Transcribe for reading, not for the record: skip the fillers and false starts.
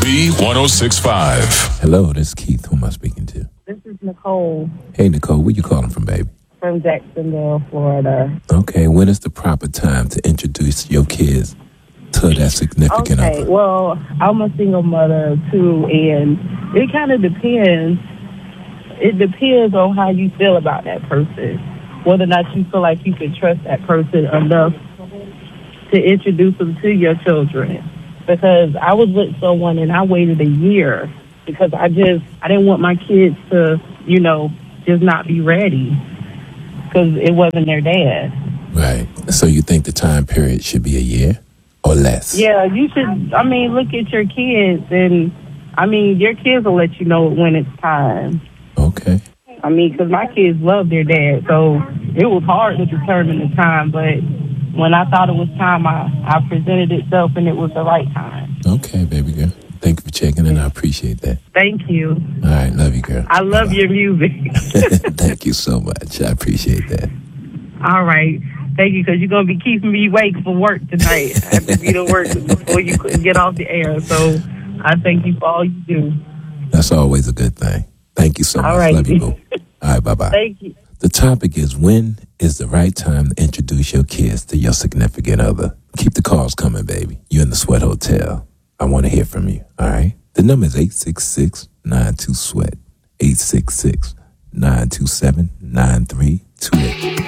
B1065. Hello, this is Keith. Who am I speaking to? This is Nicole Hey, Nicole, where you calling from, baby? from Jacksonville, Florida. Okay, when is the proper time to introduce your kids to that significant Okay, other? well, I'm a single mother too, and it kind of depends. It depends on how you feel about that person, whether or not you feel like you can trust that person enough to introduce them to your children. Because I was with someone and I waited a year because I didn't want my kids to, just not be ready because it wasn't their dad. Right. So you think the time period should be a year or less? Yeah, you should. Look at your kids, and your kids will let you know when it's time. Okay. Because my kids love their dad, so it was hard to determine the time. But when I thought it was time, I presented itself, and it was the right time. Okay, baby girl. Thank you for checking in. I appreciate that. Thank you. All right, love you, girl. I love your music. Thank you so much. I appreciate that. All right. Thank you, because you're going to be keeping me awake for work tonight. I have to be to work before you get off the air. So I thank you for all you do. That's always a good thing. Thank you so much. All right. Love you, boo. All right, bye-bye. Thank you. The topic is, when is the right time to introduce your kids to your significant other? Keep the calls coming, baby. You're in the Sweat Hotel. I want to hear from you, all right? The number is 866-92-SWEAT, 866-927-9328.